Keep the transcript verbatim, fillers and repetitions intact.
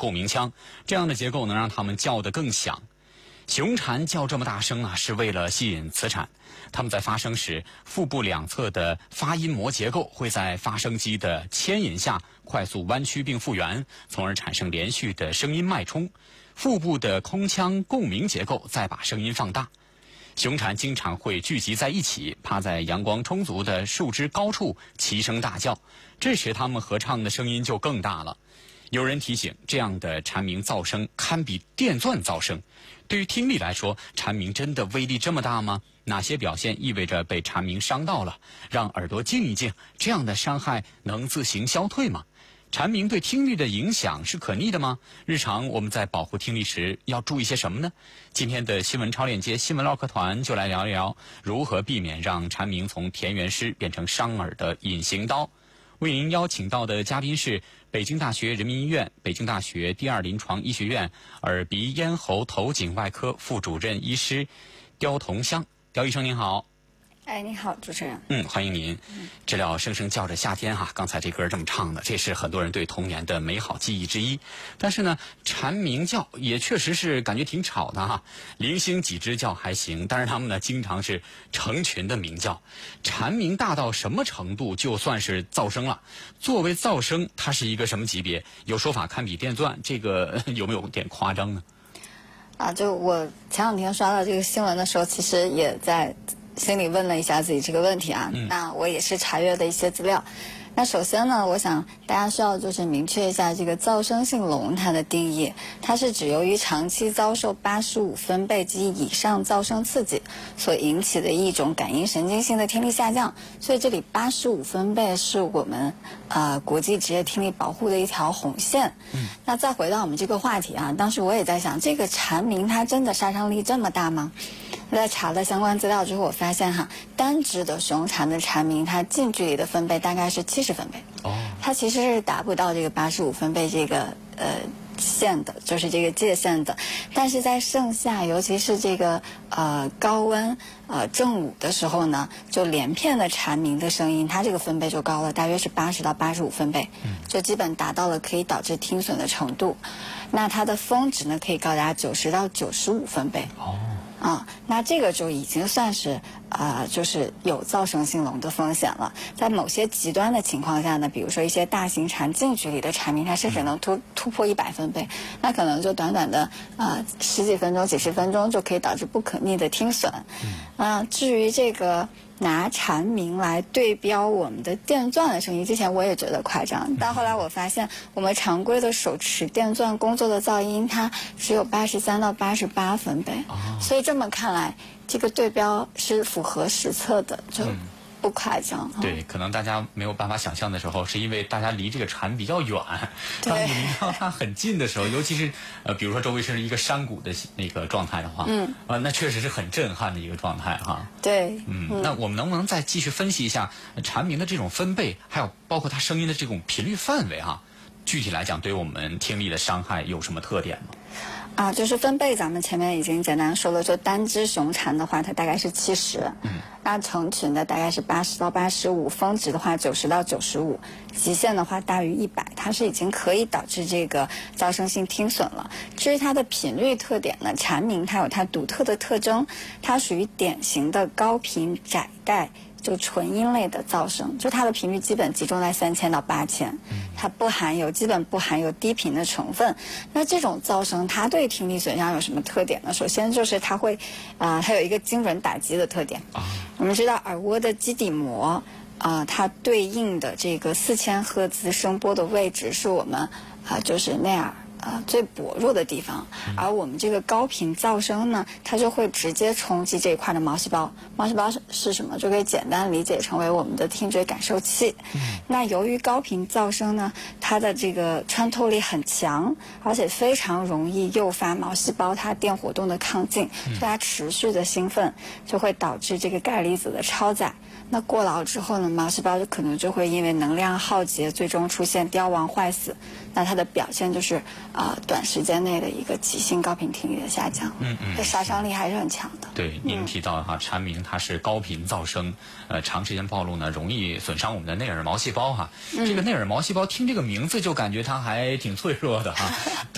共鸣腔，这样的结构能让它们叫得更响。雄蝉叫这么大声啊，是为了吸引雌蝉。它们在发声时，腹部两侧的发音膜结构会在发声机的牵引下快速弯曲并复原，从而产生连续的声音脉冲。腹部的空腔共鸣结构再把声音放大。雄蝉经常会聚集在一起，趴在阳光充足的树枝高处齐声大叫，这时它们合唱的声音就更大了。有人提醒，这样的蝉鸣噪声堪比电钻噪声。对于听力来说，蝉鸣真的威力这么大吗？哪些表现意味着被蝉鸣伤到了？让耳朵静一静，这样的伤害能自行消退吗？蝉鸣对听力的影响是可逆的吗？日常我们在保护听力时要注意些什么呢？今天的新闻超链接新闻唠嗑团就来聊一聊如何避免让蝉鸣从田园诗变成伤耳的隐形刀。为您邀请到的嘉宾是北京大学人民医院、北京大学第二临床医学院耳鼻咽喉头颈外科副主任医师刁同香。刁医生您好。 哎，你好，主持人。 嗯，欢迎您。知了声声叫着夏天哈，刚才这歌这么唱的，这是很多人对童年的美好记忆之一。但是呢，蝉鸣叫也确实是感觉挺吵的哈，零星几只叫还行，但是它们呢经常是成群的鸣叫。蝉鸣大到什么程度就算是噪声了？作为噪声，它是一个什么级别？有说法堪比电钻，这个有没有点夸张呢？ 啊，就我前两天刷到这个新闻的时候，其实也在心里问了一下自己这个问题啊，嗯、那我也是查阅的一些资料。那首先呢，我想大家需要就是明确一下这个噪声性聋它的定义，它是指由于长期遭受八十五分贝及以上噪声刺激所引起的一种感应神经性的听力下降。所以这里八十五分贝是我们呃国际职业听力保护的一条红线。嗯，那再回到我们这个话题啊，当时我也在想，这个蝉鸣它真的杀伤力这么大吗？在查了相关资料之后，我发现哈，单只的雄蝉的蝉鸣，它近距离的分贝大概是七十分贝，哦，它其实是达不到这个八十五分贝这个呃线的，就是这个界限的。但是在盛夏，尤其是这个呃高温呃正午的时候呢，就连片的蝉鸣的声音，它这个分贝就高了，大约是八十到八十五分贝，嗯，就基本达到了可以导致听损的程度。那它的峰值呢，可以高达九十到九十五分贝。哦。啊，那这个就已经算是啊、呃，就是有噪声性聋的风险了。在某些极端的情况下呢，比如说一些大型蝉近距离的蝉鸣，它甚至能突突破一百分贝，那可能就短短的啊、呃、十几分钟、几十分钟就可以导致不可逆的听损。嗯、呃，至于这个拿蝉鸣来对标我们的电钻的声音，之前我也觉得夸张，但后来我发现我们常规的手持电钻工作的噪音，它只有八十三到八十八分贝，哦、所以这么看来，这个对标是符合实测的，就不夸张。 嗯、对，可能大家没有办法想象的时候，是因为大家离这个蝉比较远。当你离到它很近的时候，尤其是呃，比如说周围是一个山谷的那个状态的话，嗯，啊、呃，那确实是很震撼的一个状态哈。 对， 嗯，嗯那我们能不能再继续分析一下蝉鸣的这种分贝，还有包括它声音的这种频率范围哈？具体来讲，对我们听力的伤害有什么特点吗？ 啊，就是分贝，咱们前面已经简单说了，就单只雄蝉的话，它大概是七十，嗯，那成群的大概是八十到八十五，峰值的话九十到九十五，极限的话大于一百，它是已经可以导致这个噪声性听损了。至于它的频率特点呢，蝉鸣它有它独特的特征，它属于典型的高频窄带。就纯音类的噪声，就它的频率基本集中在三千到八千，它不含有基本不含有低频的成分。那这种噪声它对听力损伤有什么特点呢？首先就是它会，啊、呃，它有一个精准打击的特点。我们知道耳蜗的基底膜，啊、呃，它对应的这个四千赫兹声波的位置是我们啊、呃，就是那样。呃，最薄弱的地方，而我们这个高频噪声呢，它就会直接冲击这一块的毛细胞。毛细胞是是什么？就可以简单理解成为我们的听觉感受器。嗯、那由于高频噪声呢，它的这个穿透力很强，而且非常容易诱发毛细胞它电活动的亢进，所以它持续的兴奋，就会导致这个钙离子的超载。那过劳之后呢，毛细胞就可能就会因为能量耗竭，最终出现凋亡坏死。那它的表现就是啊、呃，短时间内的一个急性高频听力的下降。嗯嗯，杀伤力还是很强的。 对，您提到哈，蝉鸣它是高频噪声，呃，长时间暴露呢，容易损伤我们的内耳毛细胞哈。嗯、这个内耳毛细胞听这个名字就感觉它还挺脆弱的哈。